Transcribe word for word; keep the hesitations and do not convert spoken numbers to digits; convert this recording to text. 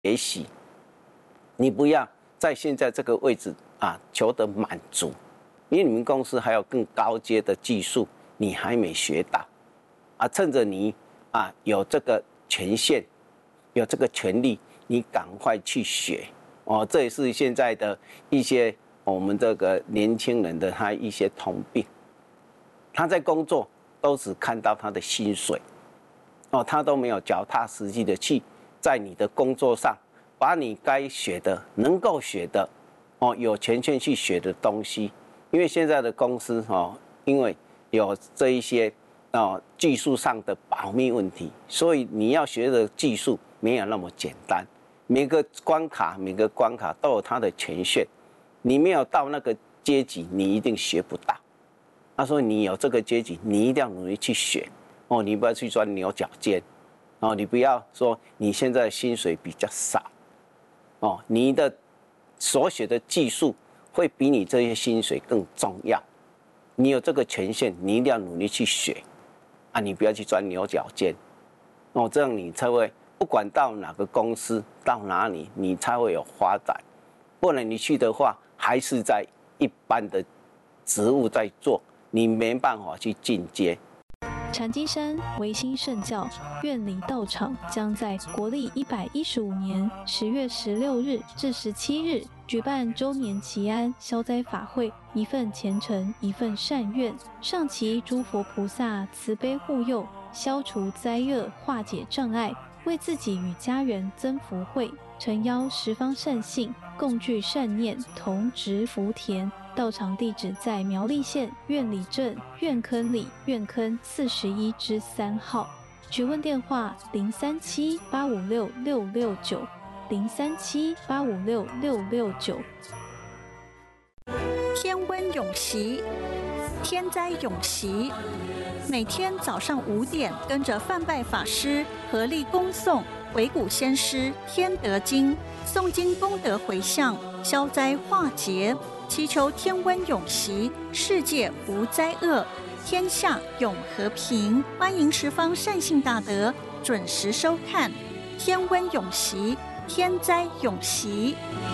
学习，你不要在现在这个位置啊求得满足，因为你们公司还有更高阶的技术，你还没学到啊，趁着你啊有这个权限，有这个权利，你赶快去学哦，这也是现在的一些我们这个年轻人的他一些通病，他在工作都只看到他的薪水，哦，他都没有脚踏实地的去在你的工作上，把你该学的、能够学的，哦，有权限去学的东西，因为现在的公司哦，因为有这一些哦技术上的保密问题，所以你要学的技术没有那么简单，每个关卡每个关卡都有它的权限，你没有到那个阶级，你一定学不到。他说你有这个阶级，你一定要努力去学哦，你不要去钻牛角尖哦，你不要说你现在薪水比较少哦，你的所学的技术会比你这些薪水更重要。你有这个权限，你一定要努力去学啊，你不要去钻牛角尖哦，这样你才会不管到哪个公司到哪里，你才会有发展。不然你去的话，还是在一般的职务在做。你没办法去进阶。 禅机山维新圣教院里道场将在国历一百一十五年十月十六日至十七日举办周年祈安消灾法会，一份虔诚，一份善愿，上祈诸佛菩萨慈悲护佑，消除灾厄，化解障碍，为自己与家人增福慧。诚邀十方善信共聚善念，同植福田。道场地址在苗栗县苑里镇苑坑里苑坑四十一之三号。询问电话：零三七八五六六六九，零三七八五六六六九。 天温永习，天灾永习。每天早上五点，跟着范拜法师合力恭诵鬼谷先师天德经，诵经功德回向，消灾化劫。祈求天温永习，世界无灾厄，天下永和平。欢迎十方善信大德准时收看《天温永习》，天灾永习。